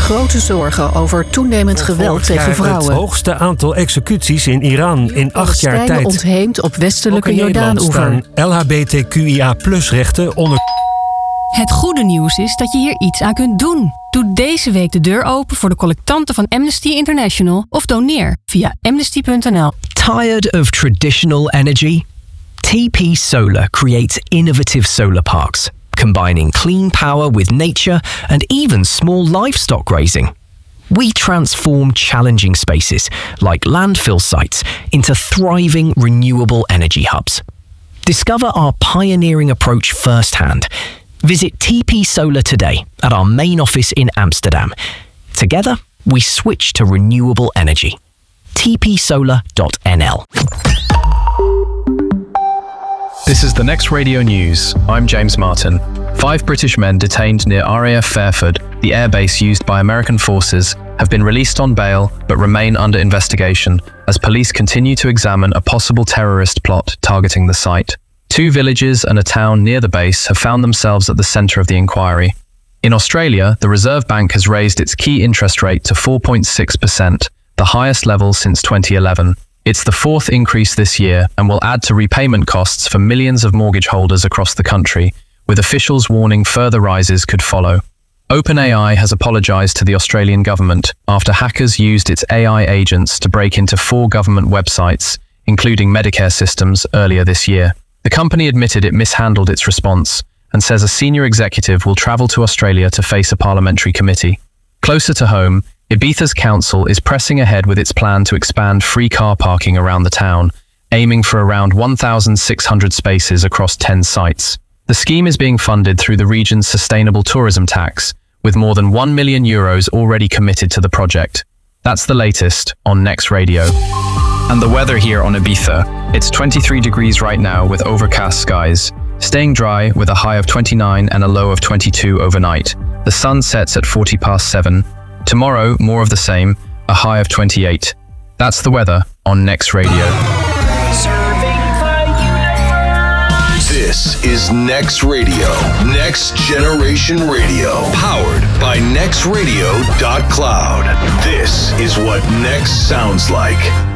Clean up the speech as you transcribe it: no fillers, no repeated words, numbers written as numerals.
grote zorgen over toenemend geweld tegen vrouwen. Het hoogste aantal executies in Iran in 8 jaar tijd. Ontheemd op westelijke Jordaan-oever. LHBTQIA+-rechten onder... Het goede nieuws is dat je hier iets aan kunt doen. Doe deze week de deur open voor de collectanten van Amnesty International of doneer via amnesty.nl. Tired of traditional energy? TP Solar creates innovative solar parks, combining clean power with nature and even small livestock grazing. We transform challenging spaces, like landfill sites, into thriving renewable energy hubs. Discover our pioneering approach firsthand. Visit TP Solar today at our main office in Amsterdam. Together, we switch to renewable energy. tpsolar.nl. This is the Next Radio News. I'm James Martin. 5 British men detained near RAF Fairford, the airbase used by American forces, have been released on bail but remain under investigation as police continue to examine a possible terrorist plot targeting the site. 2 villages and a town near the base have found themselves at the centre of the inquiry. In Australia, the Reserve Bank has raised its key interest rate to 4.6%, the highest level since 2011. It's the 4th increase this year and will add to repayment costs for millions of mortgage holders across the country, with officials warning further rises could follow. OpenAI has apologised to the Australian government after hackers used its AI agents to break into 4 government websites, including Medicare systems, earlier this year. The company admitted it mishandled its response and says a senior executive will travel to Australia to face a parliamentary committee. Closer to home, Ibiza's council is pressing ahead with its plan to expand free car parking around the town, aiming for around 1,600 spaces across 10 sites. The scheme is being funded through the region's sustainable tourism tax, with more than €1 million already committed to the project. That's the latest on Next Radio. And the weather here on Ibiza. It's 23 degrees right now with overcast skies, staying dry with a high of 29 and a low of 22 overnight. The sun sets at 7:40. Tomorrow, more of the same, a high of 28. That's the weather on Next Radio. This is Next Radio, Next Generation Radio, powered by nextradio.cloud. This is what Next sounds like.